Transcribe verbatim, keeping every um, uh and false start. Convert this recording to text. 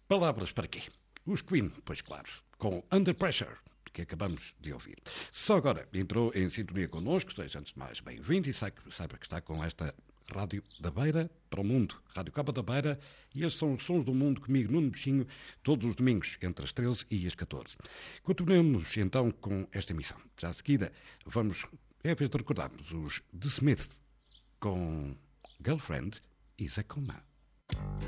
Palavras para quê? Os Queen, pois claro, com Under Pressure, que acabamos de ouvir. Só agora entrou em sintonia connosco, seja antes de mais bem-vindo e saiba que está com esta Rádio da Beira para o Mundo, Rádio Cabo da Beira, e estes são os Sons do Mundo comigo, Nuno Bichinho, todos os domingos, entre as treze e as catorze. Continuemos então com esta emissão. Já a seguida, vamos, é a vez de recordarmos os The Smith com Girlfriend e Zé Coman.